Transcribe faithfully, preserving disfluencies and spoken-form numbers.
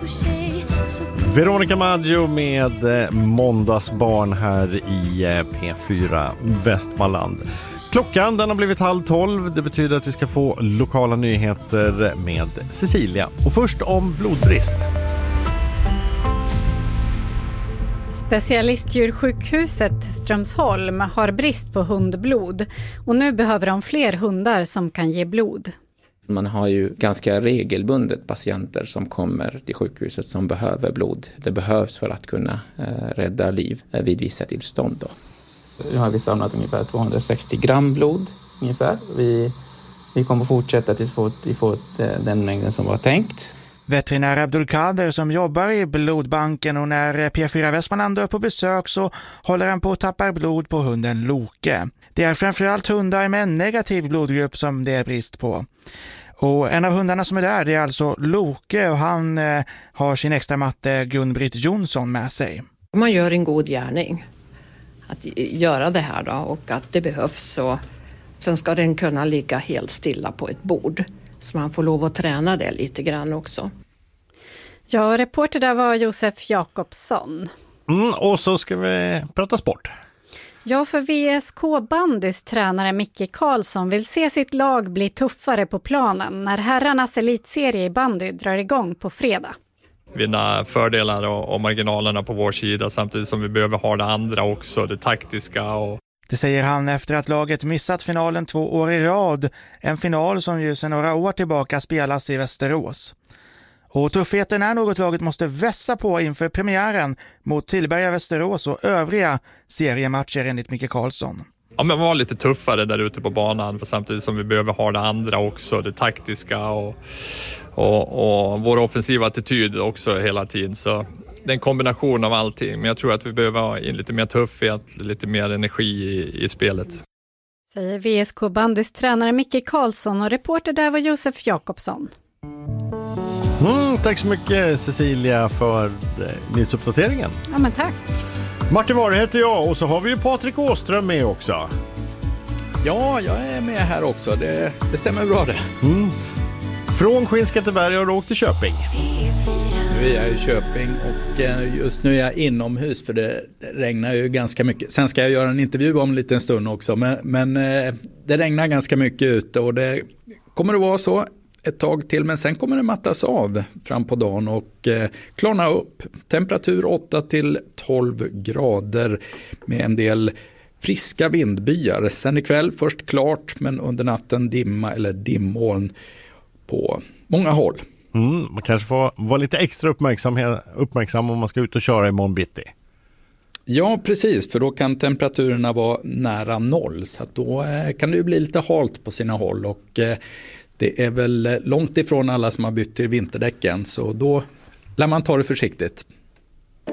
Veronica Maggio med Måndagsbarn här i P fyra Västmanland. Klockan den har blivit halv tolv. Det betyder att vi ska få lokala nyheter med Cecilia. Och först om blodbrist. Specialistdjursjukhuset Strömsholm har brist på hundblod och nu behöver de fler hundar som kan ge blod. Man har ju ganska regelbundet patienter som kommer till sjukhuset som behöver blod. Det behövs för att kunna eh, rädda liv eh, vid vissa tillstånd. Då. Nu har vi samlat ungefär tvåhundrasextio gram blod ungefär. Vi, vi kommer fortsätta tills vi får, vi får den mängden som var tänkt. Veterinär Abdulkader som jobbar i blodbanken, och när P fyra Västmanland är på besök så håller han på att tappa blod på hunden Loke. Det är framförallt hundar med en negativ blodgrupp som det är brist på. Och en av hundarna som är där, det är alltså Loke, och han eh, har sin extra matte Gun-Britt Jonsson med sig. Man gör en god gärning att göra det här då, och att det behövs, så sen ska den kunna ligga helt stilla på ett bord. Så man får lov att träna det lite grann också. Ja, reporter där var Josef Jakobsson. Mm, och så ska vi prata sport. Ja, för V S K Bandys tränare Micke Karlsson vill se sitt lag bli tuffare på planen när herrarnas elitserie i bandy drar igång på fredag. Vinna fördelar och, och marginalerna på vår sida samtidigt som vi behöver ha det andra också, det taktiska. Och... Det säger han efter att laget missat finalen två år i rad. En final som ju sedan några år tillbaka spelas i Västerås. Och tuffheten är något laget måste vässa på inför premiären mot Tillberga Västerås och övriga seriematcher enligt Micke Karlsson. Ja, men var lite tuffare där ute på banan samtidigt som vi behöver ha det andra också, det taktiska och, och, och vår offensiva attityd också hela tiden. Så det är en kombination av allting, men jag tror att vi behöver ha in lite mer tuffhet, lite mer energi i, i spelet. Säger V S K Bandys tränare Micke Karlsson, och reporter där var Josef Jakobsson. Mm, tack så mycket Cecilia för eh, nyhetsuppdateringen. Ja, men tack. Martin Ware heter jag, och så har vi ju Patrik Åström med också. Ja, jag är med här också. Det, det stämmer bra det. Mm. Från Skinnskatteberg och åkt till Köping. Nu är jag i Köping och just nu är jag inomhus för det regnar ju ganska mycket. Sen ska jag göra en intervju om en liten stund också, men, men det regnar ganska mycket ute och det kommer att vara så ett tag till, men sen kommer det mattas av fram på dagen och eh, klarna upp. Temperatur åtta till tolv grader med en del friska vindbyar. Sen ikväll först klart, men under natten dimma eller dimmoln på många håll. Mm, man kanske får vara lite extra uppmärksam, uppmärksam om man ska ut och köra imorgon bitti. Ja, precis, för då kan temperaturerna vara nära noll, så att då eh, kan det ju bli lite halt på sina håll och eh, det är väl långt ifrån alla som har bytt till vinterdäcken, så då lär man ta det försiktigt.